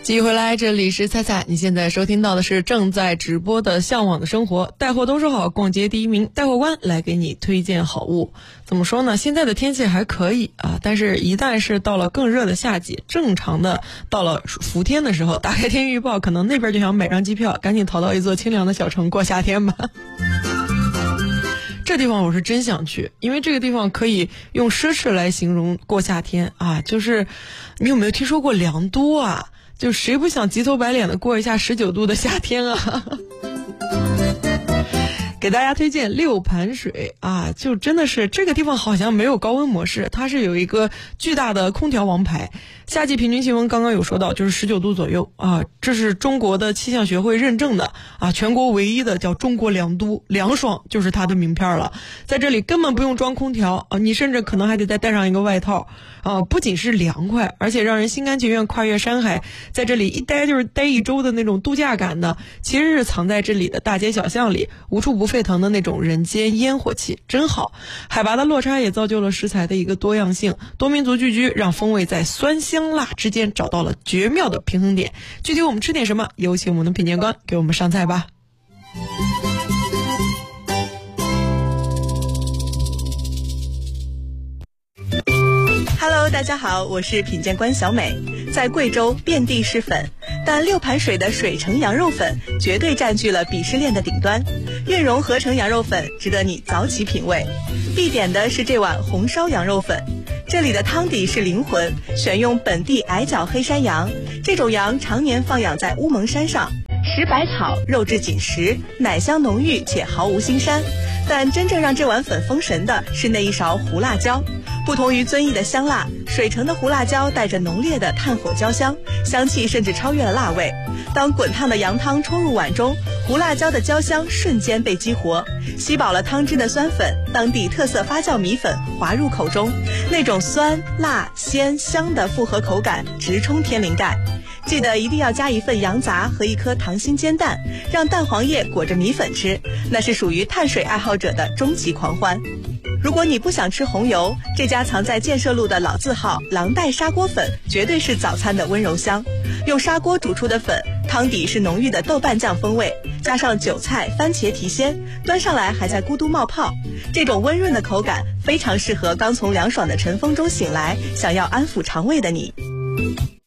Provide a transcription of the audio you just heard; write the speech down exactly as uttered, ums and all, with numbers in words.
继续回来，这里是菜菜，你现在收听到的是正在直播的向往的生活，带货都说好，逛街第一名，带货官来给你推荐好物。怎么说呢，现在的天气还可以啊，但是一旦是到了更热的夏季，正常的到了伏天的时候，打开天气预报，可能那边就想买张机票，赶紧逃到一座清凉的小城过夏天吧。这地方我是真想去，因为这个地方可以用奢侈来形容过夏天啊，就是你有没有听说过良都啊？就谁不想急头白脸的过一下十九度的夏天啊？给大家推荐六盘水啊，就真的是这个地方好像没有高温模式，它是有一个巨大的空调王牌。夏季平均气温刚刚有说到，就是十九度左右啊，这是中国的气象学会认证的啊，全国唯一的叫中国良都，凉爽就是它的名片了。在这里根本不用装空调啊，你甚至可能还得再带上一个外套啊，不仅是凉快，而且让人心甘情愿跨越山海，在这里一待就是待一周的那种度假感的，其实是藏在这里的大街小巷里，无处不沸腾的那种人间烟火气，真好。海拔的落差也造就了食材的一个多样性，多民族聚居，让风味在酸香辣之间找到了绝妙的平衡点。具体我们吃点什么，有请我们的品鉴官给我们上菜吧。 Hello， 大家好，我是品鉴官小美。在贵州遍地是粉，但六盘水的水城羊肉粉绝对占据了鄙视链的顶端。韵荣合成羊肉粉值得你早起品味。必点的是这碗红烧羊肉粉，这里的汤底是灵魂，选用本地矮脚黑山羊，这种羊常年放养在乌蒙山上，食百草，肉质紧实，奶香浓郁且毫无腥膻。但真正让这碗粉封神的是那一勺胡辣椒。不同于遵义的香辣，水城的胡辣椒带着浓烈的炭火焦香，香气甚至超越了辣味。当滚烫的羊汤冲入碗中，胡辣椒的焦香瞬间被激活，吸饱了汤汁的酸粉，当地特色发酵米粉滑入口中，那种酸辣鲜香的复合口感直冲天灵盖。记得一定要加一份羊杂和一颗溏心煎蛋，让蛋黄液裹着米粉吃，那是属于碳水爱好者的终极狂欢。如果你不想吃红油，这家藏在建设路的老字号狼岱砂锅粉绝对是早餐的温柔乡。用砂锅煮出的粉，汤底是浓郁的豆瓣酱风味，加上韭菜番茄提鲜，端上来还在咕嘟冒泡。这种温润的口感非常适合刚从凉爽的晨风中醒来，想要安抚肠胃的你。